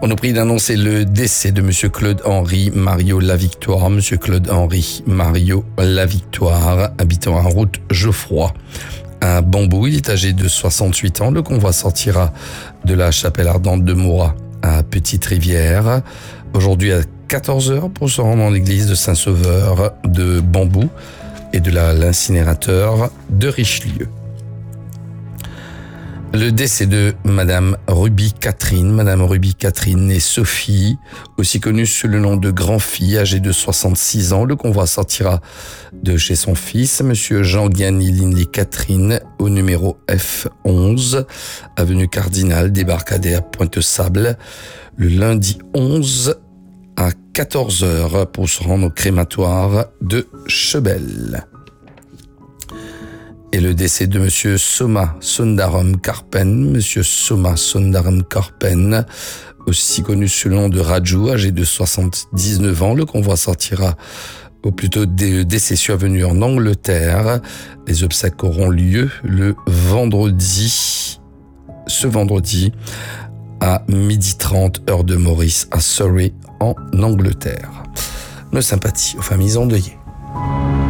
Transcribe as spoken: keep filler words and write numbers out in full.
On nous prie d'annoncer le décès de Monsieur Claude-Henri Mario Lavictoire. Monsieur Claude-Henri Mario Lavictoire, habitant à route Geoffroy, à Bambou. Il est âgé de soixante-huit ans. Le convoi sortira de la chapelle ardente de Moura à Petite-Rivière aujourd'hui à quatorze heures pour se rendre en l'église de Saint-Sauveur de Bambou et de la, l'incinérateur de Richelieu. Le décès de Madame Ruby Catherine. Madame Ruby Catherine née Sophie, aussi connue sous le nom de Grand-Fille, âgée de soixante-six ans. Le convoi sortira de chez son fils, Monsieur Jean-Guiani Linley Catherine, au numéro F onze, avenue Cardinal, débarcadère Pointe-Sable, le lundi onze à quatorze heures pour se rendre au crématoire de Chebel. Et le décès de Monsieur Soma Sundaram Karpen, Monsieur Soma Sundaram Karpen, aussi connu sous le nom de Raju, âgé de soixante-dix-neuf ans. Le convoi sortira, ou plutôt des décessions avenue en Angleterre. Les obsèques auront lieu le vendredi, ce vendredi, à midi trente, heure de Maurice, à Surrey, en Angleterre. Nos sympathies aux familles endeuillées.